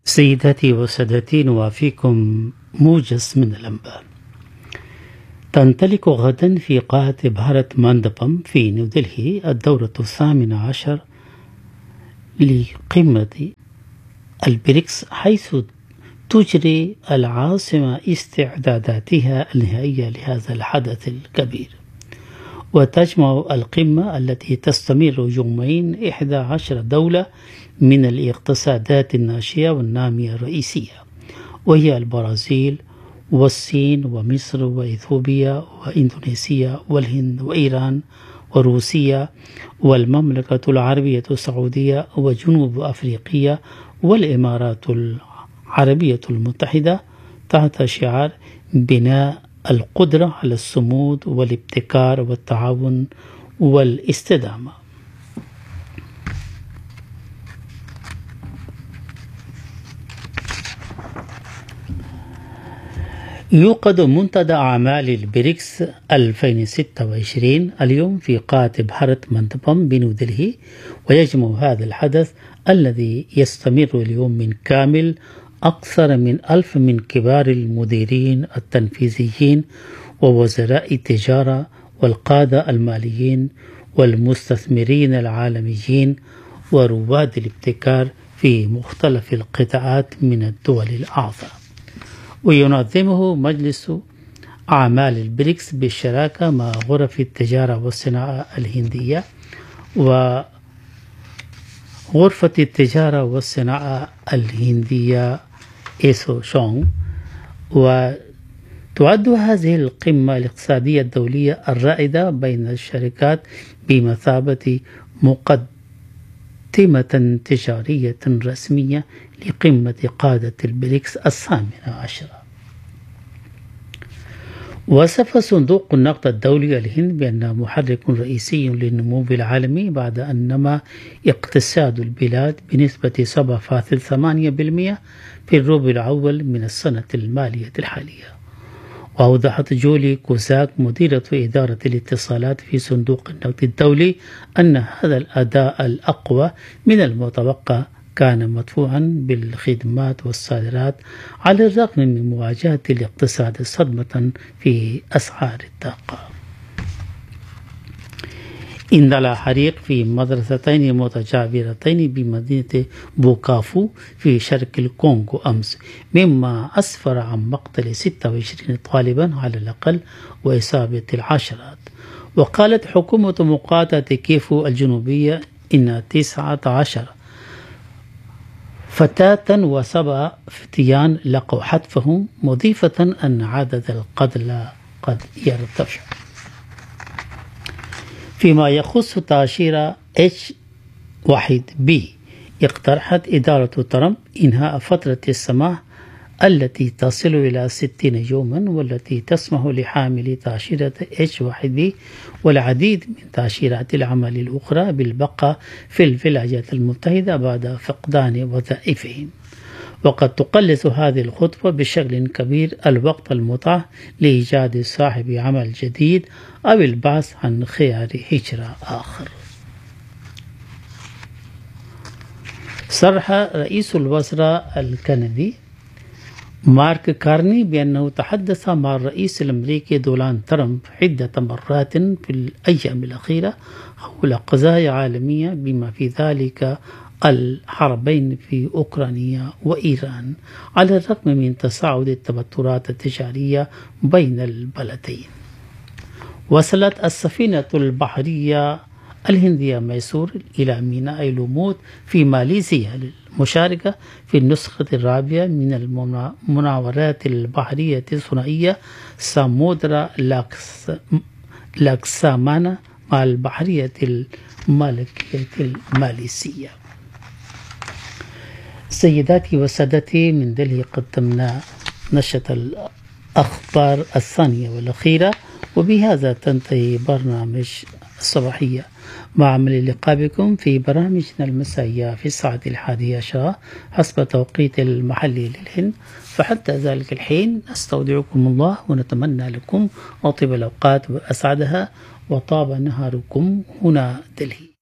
سيداتي وسادتي، نوافيكم موجز من الأنباء. تنطلق غدا في قاعة بهارت ماندبم في نيودلهي الدورة 18 لقمة البريكس، حيث تجري العاصمة استعداداتها النهائية لهذا الحدث الكبير. وتجمع القمة التي تستمر يومين 11 دولة من الاقتصادات الناشئة والنامية الرئيسية، وهي البرازيل والصين ومصر وإثيوبيا وإندونيسيا والهند وإيران وروسيا والمملكة العربية السعودية وجنوب أفريقيا والإمارات العربية المتحدة، تحت شعار بناء القدرة على الصمود والابتكار والتعاون والاستدامة. يوقد منتدى أعمال البريكس 2026 اليوم في قاعة بهارت ماندبم بنيودلهي، ويجمع هذا الحدث الذي يستمر اليوم من كامل أكثر من 1000 من كبار المديرين التنفيذيين ووزراء التجارة والقادة الماليين والمستثمرين العالميين ورواد الابتكار في مختلف القطاعات من الدول الأعضاء. وينظمه مجلس أعمال البريكس بالشراكة مع غرف التجارة والصناعة الهندية وغرفة التجارة والصناعة الهندية إيسوشونغ. وتعد هذه القمة الاقتصادية الدولية الرائدة بين الشركات بمثابة مقدمة تجارية رسمية لقمة قادة البريكس 18. وصف صندوق النقد الدولي الهند بأنه محرك رئيسي للنمو العالمي بعد أن نما اقتصاد البلاد بنسبة 7.8% في الربع الأول من السنة المالية الحالية. وأوضحت جولي كوزاك مديرة إدارة الاتصالات في صندوق النقد الدولي أن هذا الأداء الأقوى من المتوقع كان مدفوعا بالخدمات والصادرات، على الرغم من مواجهة الاقتصاد صدمة في أسعار الطاقة. اندلع حريق في مدرستين متجاورتين بمدينة بوكافو في شرق الكونغو أمس، مما أسفر عن مقتل 26 طالبا على الأقل وإصابة العشرات. وقالت حكومة مقاطعة كيفو الجنوبية إن 19 فتاة و7 فتيان لقوا حتفهم، مضيفة أن عدد القتلى قد يرتفع. فيما يخص تأشيرة H1B، اقترحت إدارة ترامب إنهاء فترة السماح التي تصل إلى 60 يوما، والتي تسمح لحاملي تأشيرة H1B والعديد من تأشيرات العمل الأخرى بالبقاء في الولايات المتحدة بعد فقدان وظائفهم. وقد تقلص هذه الخطوة بشكل كبير الوقت المتاح لإيجاد صاحب عمل جديد أو البحث عن خيار هجرة آخر. صرح رئيس الوزراء الكندي مارك كارني بأنه تحدث مع الرئيس الأمريكي دونالد ترامب عدة مرات في الأيام الأخيرة حول قضايا عالمية بما في ذلك الحربين في أوكرانيا وإيران، على الرغم من تصاعد التوترات التجارية بين البلدين. وصلت السفينة البحرية الهندية ميسور إلى ميناء لومود في ماليزيا للمشاركة في النسخة الرابعة من المناورات البحرية الثنائية سامودرا لاكسامانا مع البحرية الملكية الماليزية. سيداتي وسادتي، من دلهي قدمنا نشرة الأخبار الثانية والأخيرة، وبهذا تنتهي برنامج الصباحية. مع أمل اللقاء بكم في برامجنا المسائية في الساعة 11 حسب توقيت المحلي للهند. فحتى ذلك الحين نستودعكم الله ونتمنى لكم أطيب الأوقات وأسعدها، وطاب نهاركم. هنا دلهي.